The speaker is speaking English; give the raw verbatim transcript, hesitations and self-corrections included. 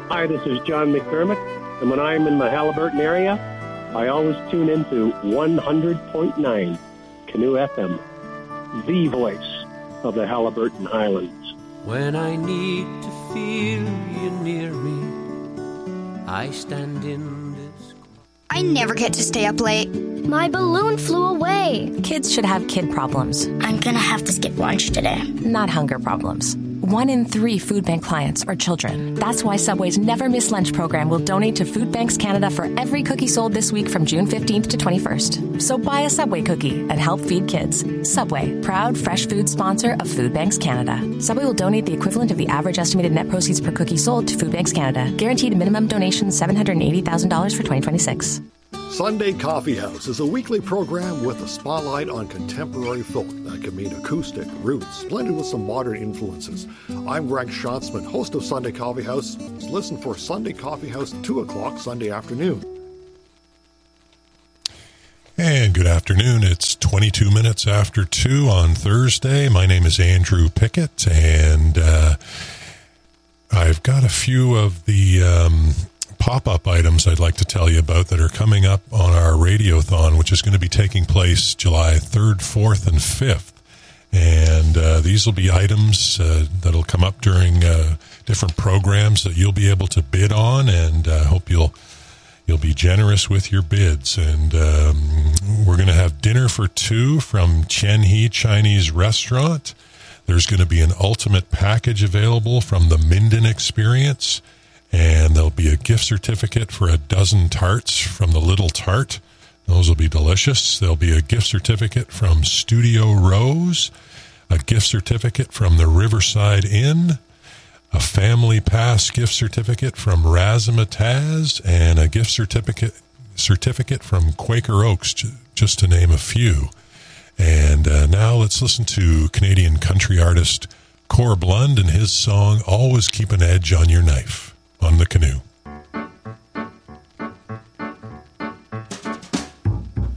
Hi, this is John McDermott, and when I'm in the Haliburton area, I always tune into one hundred point nine Canoe F M, the voice of the Haliburton Highlands. When I need to feel you near me, I stand in this... I never get to stay up late. My balloon flew away. Kids should have kid problems. I'm gonna have to skip lunch today. Not hunger problems. One in three food bank clients are children. That's why Subway's Never Miss Lunch program will donate to Food Banks Canada for every cookie sold this week from June fifteenth to twenty-first. So buy a Subway cookie and help feed kids. Subway, proud fresh food sponsor of Food Banks Canada. Subway will donate the equivalent of the average estimated net proceeds per cookie sold to Food Banks Canada. Guaranteed minimum donation seven hundred eighty thousand dollars for twenty twenty-six. Sunday Coffee House is a weekly program with a spotlight on contemporary folk that can mean acoustic, roots, blended with some modern influences. I'm Greg Schatzman, host of Sunday Coffee House. Listen for Sunday Coffee House, two o'clock Sunday afternoon. And good afternoon. It's twenty-two minutes after two on Thursday. My name is Andrew Pickett, and uh, I've got a few of the... Um, pop-up items I'd like to tell you about that are coming up on our Radiothon, which is going to be taking place July third, fourth, and fifth. And uh, these will be items uh, that'll come up during uh, different programs that you'll be able to bid on, and I uh, hope you'll you'll be generous with your bids. And um, we're going to have dinner for two from Chen He Chinese Restaurant. There's going to be an ultimate package available from the Minden Experience. And there'll be a gift certificate for a dozen tarts from the Little Tart. Those will be delicious. There'll be a gift certificate from Studio Rose, a gift certificate from the Riverside Inn, a family pass gift certificate from Razzmatazz, and a gift certificate certificate from Quaker Oaks, just to name a few. And uh, now let's listen to Canadian country artist Corb Lund and his song, Always Keep an Edge on Your Knife, on the Canoe.